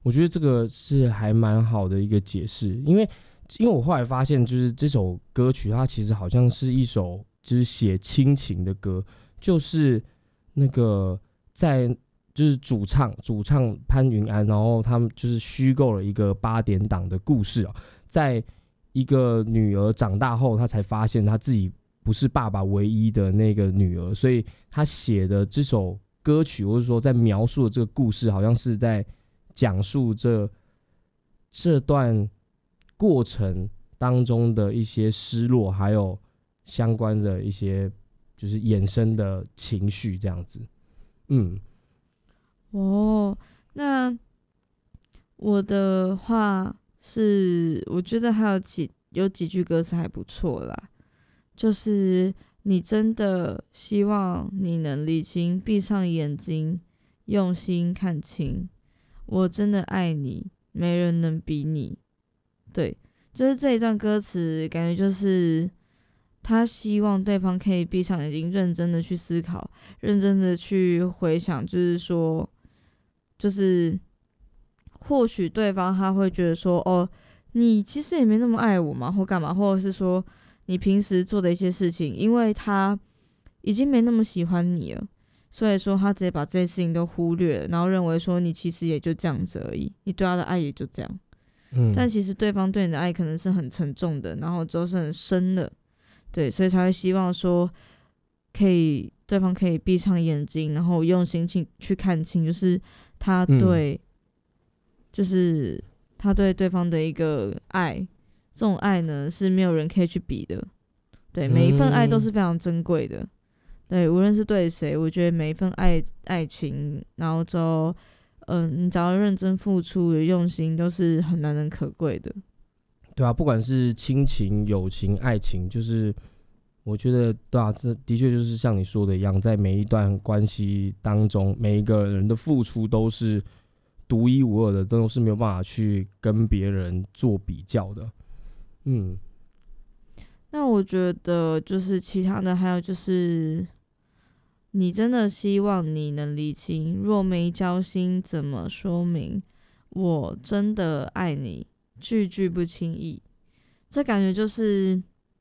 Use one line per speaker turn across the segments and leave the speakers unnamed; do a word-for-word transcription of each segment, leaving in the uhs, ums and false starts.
我觉得这个是还蛮好的一个解释，因为因为我后来发现，就是这首歌曲它其实好像是一首就是写亲情的歌，就是那个在就是主唱主唱潘云安，然后他们就是虚构了一个八点档的故事啊，在一个女儿长大后，她才发现她自己不是爸爸唯一的那个女儿，所以她写的这首歌曲，或者说在描述的这个故事，好像是在讲述这这段过程当中的一些失落，还有相关的一些就是衍生的情绪，这样子。嗯，
哦，那我的话是，我觉得还有几有几句歌词还不错啦，就是你真的希望你能理清，闭上眼睛，用心看清，我真的爱你，没人能比你。对，就是这一段歌词，感觉就是他希望对方可以闭上眼睛，认真的去思考，认真的去回想，就是说，就是或许对方他会觉得说，哦，你其实也没那么爱我嘛，或干嘛，或者是说你平时做的一些事情，因为他已经没那么喜欢你了，所以说他直接把这些事情都忽略了，然后认为说你其实也就这样子而已，你对他的爱也就这样。嗯，但其实对方对你的爱可能是很沉重的，然后之后是很深的，对，所以才会希望说可以对方可以闭上眼睛，然后用心去去看清，就是他对、嗯、就是他对对方的一个爱，这种爱呢是没有人可以去比的，对，每一份爱都是非常珍贵的，对，无论是对谁，我觉得每一份爱爱情，然后之后嗯，你只要认真付出、有用心，都是很难能可贵的。
对啊，不管是亲情、友情、爱情，就是我觉得，对啊，这的确就是像你说的一样，在每一段关系当中，每一个人的付出都是独一无二的，都是没有办法去跟别人做比较的。嗯，
那我觉得就是其他的，还有就是。你真的希望你能理清，若没交心，怎么说明？我真的爱你，句句不轻易。这感觉就是，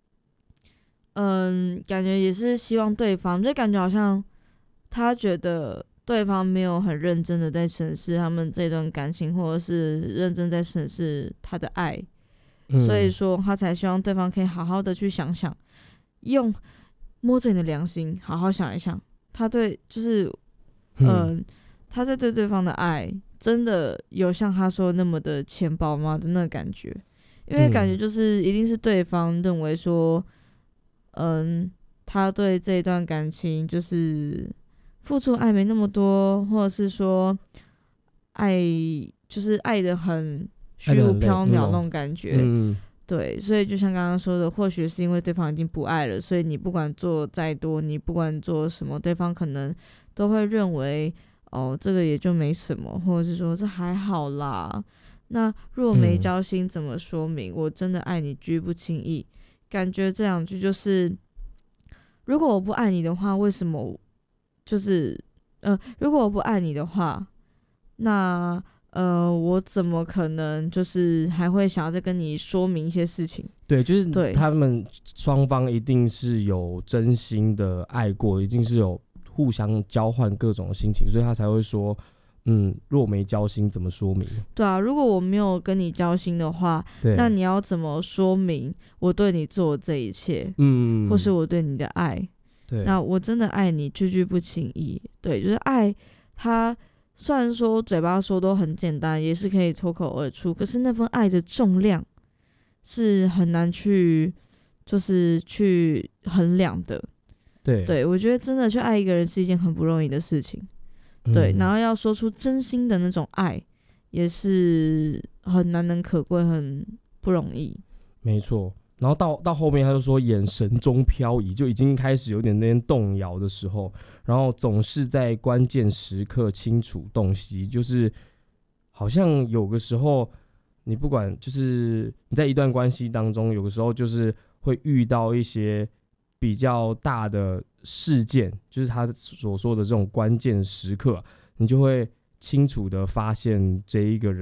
嗯，感觉也是希望对方，就感觉好像他觉得对方没有很认真的在审视他们这段感情，或者是认真在审视他的爱，嗯、所以说他才希望对方可以好好的去想想，用摸着你的良心，好好想一想。他对，就是，嗯、呃，他在对对方的爱，真的有像他说那么的浅薄吗的那个感觉？因为感觉就是一定是对方认为说，嗯，他对这一段感情就是付出爱没那么多，或者是说爱就是爱得很虚无缥缈那种感觉。嗯，对，所以就像刚刚说的，或许是因为对方已经不爱了，所以你不管做再多，你不管做什么，对方可能都会认为，哦，这个也就没什么，或者是说这还好啦。那若没交心，怎么说明？我真的爱你，居不轻易。感觉这两句就是，如果我不爱你的话，为什么？就是，呃，如果我不爱你的话，那。呃，我怎么可能就是还会想要再跟你说明一些事情？
对，就是他们双方一定是有真心的爱过，一定是有互相交换各种心情，所以他才会说，嗯，若没交心，怎么说明？
对啊，如果我没有跟你交心的话，那你要怎么说明我对你做的这一切？嗯，或是我对你的爱？对，那我真的爱你，句句不轻易。对，就是爱他。虽然说嘴巴说都很简单，也是可以脱口而出，可是那份爱的重量是很难去，就是去衡量的。对，对我觉得真的去爱一个人是一件很不容易的事情。嗯、对，然后要说出真心的那种爱，也是很难能可贵，很不容易。
没错。然后到到后面，他就说眼神中飘移，就已经开始有点那点动摇的时候，然后总是在关键时刻清楚洞悉，就是好像有个时候，你不管就是你在一段关系当中，有个时候就是会遇到一些比较大的事件，就是他所说的这种关键时刻，你就会清楚的发现这一个人。